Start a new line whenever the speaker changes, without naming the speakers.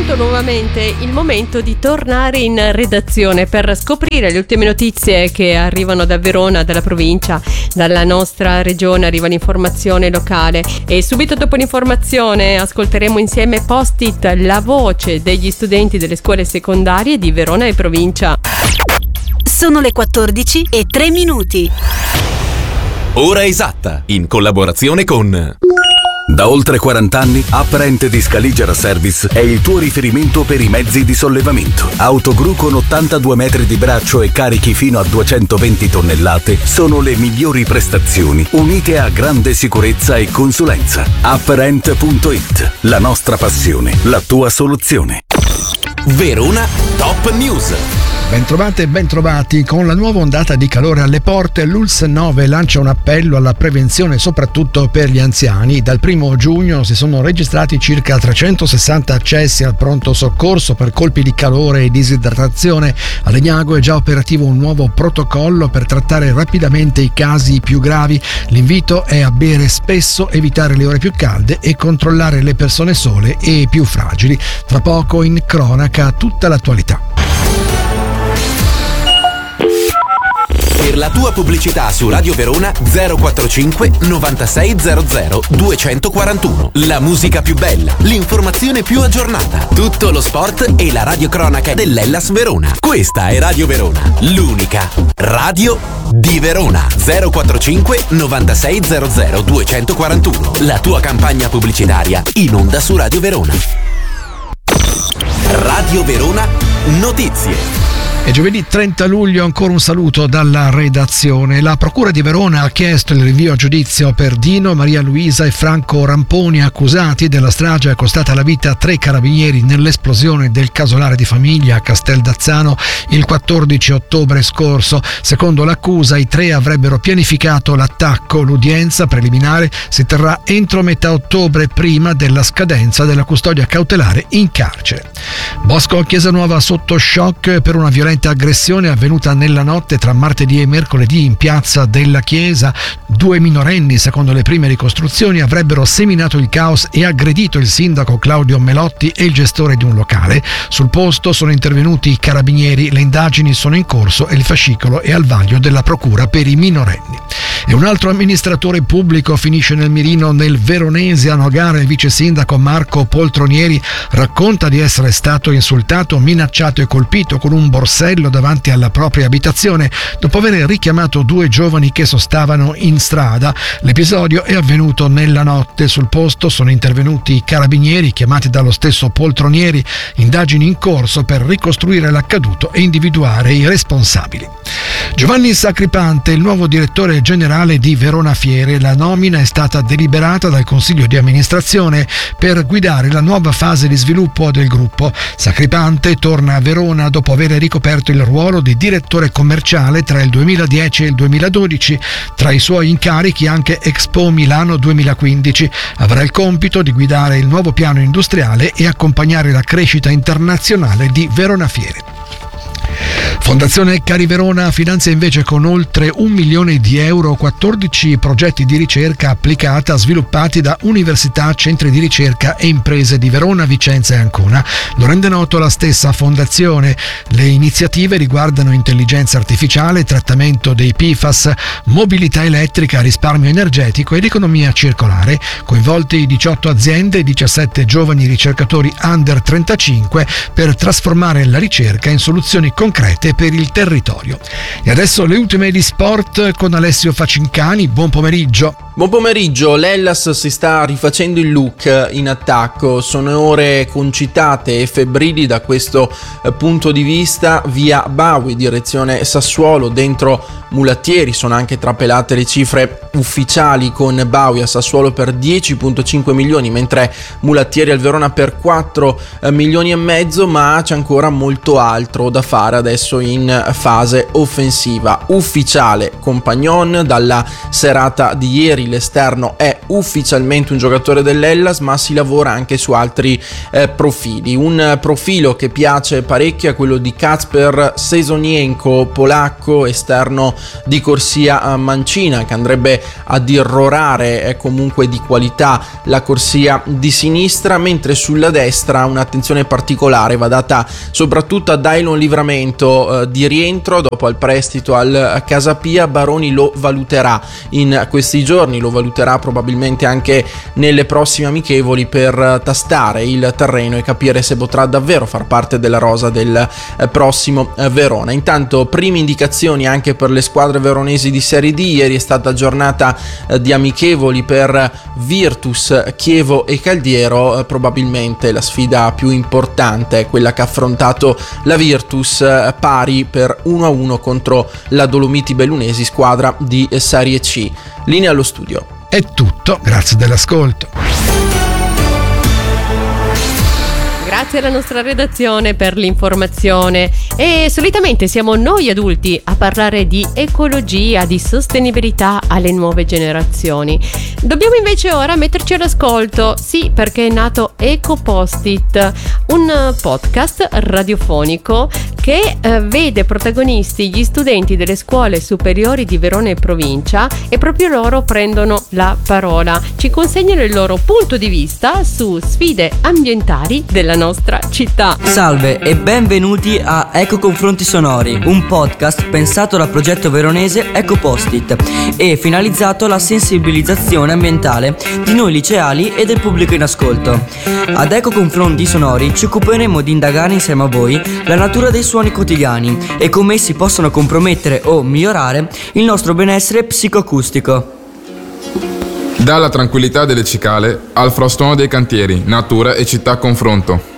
giunto nuovamente il momento di tornare in redazione per scoprire le ultime notizie che arrivano da Verona, dalla provincia, dalla nostra regione. Arriva l'informazione locale e subito dopo l'informazione ascolteremo insieme Post-it, la voce degli studenti delle scuole secondarie di Verona e provincia.
Sono le 14:03.
Ora esatta, in collaborazione con... Da oltre 40 anni, Apparent di Scaligera Service è il tuo riferimento per i mezzi di sollevamento. Autogru con 82 metri di braccio e carichi fino a 220 tonnellate sono le migliori prestazioni, unite a grande sicurezza e consulenza. Apparent.it, la nostra passione, la tua soluzione. Verona Top News.
Bentrovate e bentrovati. Con la nuova ondata di calore alle porte, l'ULSS 9 lancia un appello alla prevenzione soprattutto per gli anziani. Dal 1 giugno si sono registrati circa 360 accessi al pronto soccorso per colpi di calore e disidratazione. A Legnago è già operativo un nuovo protocollo per trattare rapidamente i casi più gravi. L'invito è a bere spesso, evitare le ore più calde e controllare le persone sole e più fragili. Tra poco in cronaca tutta l'attualità.
Per la tua pubblicità su Radio Verona 045 9600 241. La musica più bella, l'informazione più aggiornata, tutto lo sport e la radiocronaca dell'Hellas Verona. Questa è Radio Verona, l'unica radio di Verona. 045 9600 241. La tua campagna pubblicitaria in onda su Radio Verona. Radio Verona Notizie.
È giovedì 30 luglio, ancora un saluto dalla redazione. La Procura di Verona ha chiesto il rinvio a giudizio per Dino, Maria Luisa e Franco Ramponi, accusati della strage costata la vita a 3 carabinieri nell'esplosione del casolare di famiglia a Casteldazzano il 14 ottobre scorso. Secondo l'accusa, i 3 avrebbero pianificato l'attacco. L'udienza preliminare si terrà entro metà ottobre, prima della scadenza della custodia cautelare in carcere. Bosco Chiesa Nuova sotto shock per una violenta aggressione avvenuta nella notte tra martedì e mercoledì in piazza della Chiesa. 2 minorenni, secondo le prime ricostruzioni, avrebbero seminato il caos e aggredito il sindaco Claudio Melotti e il gestore di un locale. Sul posto sono intervenuti i carabinieri, le indagini sono in corso e il fascicolo è al vaglio della procura per i minorenni. E un altro amministratore pubblico finisce nel mirino nel veronese. A Nogara il vice sindaco Marco Poltronieri racconta di essere stato insultato, minacciato e colpito con un borsello davanti alla propria abitazione dopo aver richiamato 2 giovani che sostavano in strada. L'episodio è avvenuto nella notte. Sul posto sono intervenuti i carabinieri chiamati dallo stesso Poltronieri, indagini in corso per ricostruire l'accaduto e individuare i responsabili. Giovanni Sacripante, il nuovo direttore generale di Verona Fiere. La nomina è stata deliberata dal Consiglio di amministrazione per guidare la nuova fase di sviluppo del gruppo. Sacripante torna a Verona dopo aver ricoperto il ruolo di direttore commerciale tra il 2010 e il 2012. Tra i suoi incarichi anche Expo Milano 2015. Avrà il compito di guidare il nuovo piano industriale e accompagnare la crescita internazionale di Verona Fiere. Fondazione Cari Verona finanzia invece con oltre 1 milione di euro 14 progetti di ricerca applicata sviluppati da università, centri di ricerca e imprese di Verona, Vicenza e Ancona. Lo rende noto la stessa fondazione. Le iniziative riguardano intelligenza artificiale, trattamento dei PFAS, mobilità elettrica, risparmio energetico ed economia circolare. Coinvolti 18 aziende e 17 giovani ricercatori under 35 per trasformare la ricerca in soluzioni concrete per il territorio. E adesso le ultime di sport con Alessio Facincani. Buon pomeriggio.
Buon pomeriggio, l'Hellas si sta rifacendo il look in attacco, sono ore concitate e febbrili da questo punto di vista. Via Bawi, direzione Sassuolo, dentro Mulattieri, sono anche trapelate le cifre ufficiali con Bawi a Sassuolo per 10,5 milioni, mentre Mulattieri al Verona per 4 milioni e mezzo, ma c'è ancora molto altro da fare adesso in fase offensiva. Ufficiale Compagnon, dalla serata di ieri l'esterno è ufficialmente un giocatore dell'Hellas, ma si lavora anche su altri profili. Un profilo che piace parecchio è quello di Kacper Sezonienko, polacco, esterno di corsia mancina, che andrebbe ad irrorare comunque di qualità la corsia di sinistra, mentre sulla destra un'attenzione particolare va data soprattutto a Dailon Livramento, di rientro dopo il prestito al Casapia. Baroni lo valuterà in questi giorni, lo valuterà probabilmente anche nelle prossime amichevoli per tastare il terreno e capire se potrà davvero far parte della rosa del prossimo Verona. Intanto prime indicazioni anche per le squadre veronesi di Serie D. Ieri è stata giornata di amichevoli per Virtus, Chievo e Caldiero. Probabilmente la sfida più importante è quella che ha affrontato la Virtus, pari per 1-1 contro la Dolomiti Bellunesi, squadra di Serie C. Linea allo studio.
È tutto, grazie dell'ascolto.
Grazie alla nostra redazione per l'informazione. E solitamente siamo noi adulti a parlare di ecologia, di sostenibilità alle nuove generazioni. Dobbiamo invece ora metterci all'ascolto, sì, perché è nato EcoPost-it, un podcast radiofonico che vede protagonisti gli studenti delle scuole superiori di Verona e provincia, e proprio loro prendono la parola, ci consegnano il loro punto di vista su sfide ambientali della nostra città.
Salve e benvenuti a Eco Confronti Sonori, un podcast pensato dal progetto veronese EcoPost-it e finalizzato alla sensibilizzazione ambientale di noi liceali e del pubblico in ascolto. Ad Eco Confronti Sonori ci occuperemo di indagare insieme a voi la natura dei suoni quotidiani e come essi possono compromettere o migliorare il nostro benessere psicoacustico.
Dalla tranquillità delle cicale al frastuono dei cantieri, natura e città a confronto.